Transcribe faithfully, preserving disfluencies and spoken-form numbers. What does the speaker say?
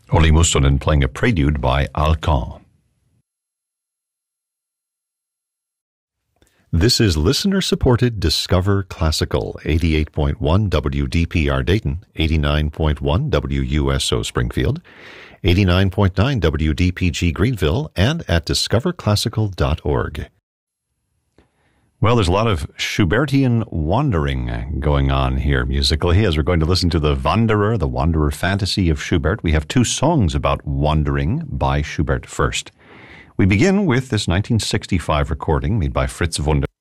Oli Mustonen playing a prelude by Alkan. This is listener-supported Discover Classical, eighty-eight point one W D P R Dayton, eighty-nine point one W U S O Springfield, eighty-nine point nine W D P G Greenville, and at discover classical dot org. Well, there's a lot of Schubertian wandering going on here musically as we're going to listen to the Wanderer, the Wanderer Fantasy of Schubert. We have two songs about wandering by Schubert first. We begin with this nineteen sixty-five recording made by Fritz Wunder.